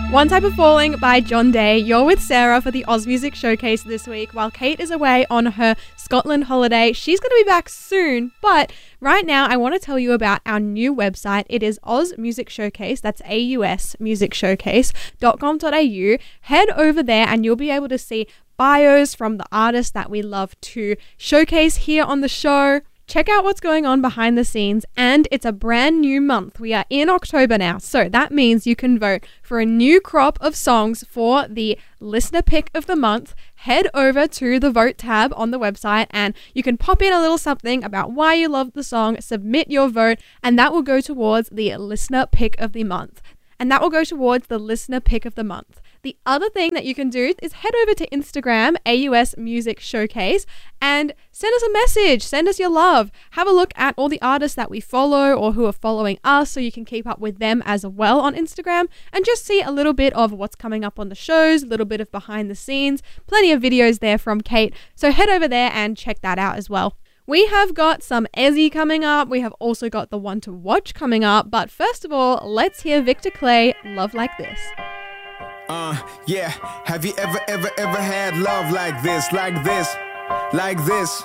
One Type of Falling by John Day. You're with Sarah for the Oz Music Showcase this week. While Kate is away on her Scotland holiday, she's going to be back soon. But right now, I want to tell you about our new website. It is Oz Music Showcase. That's AUSmusicshowcase.com.au. Head over there and you'll be able to see bios from the artists that we love to showcase here on the show. Check out what's going on behind the scenes, and it's a brand new month. We are in October now, so that means you can vote for a new crop of songs for the listener pick of the month. Head over to the vote tab on the website and you can pop in a little something about why you love the song, submit your vote, and that will go towards the listener pick of the month. The other thing that you can do is head over to Instagram, AUS Music Showcase, and send us a message. Send us your love. Have a look at all the artists that we follow or who are following us so you can keep up with them as well on Instagram and just see a little bit of what's coming up on the shows, a little bit of behind the scenes, plenty of videos there from Kate. So head over there and check that out as well. We have got some Ezzy coming up. We have also got the one to watch coming up. But first of all, let's hear Victor Clay, Love Like This. Yeah. Have you ever had love like this, like this, like this?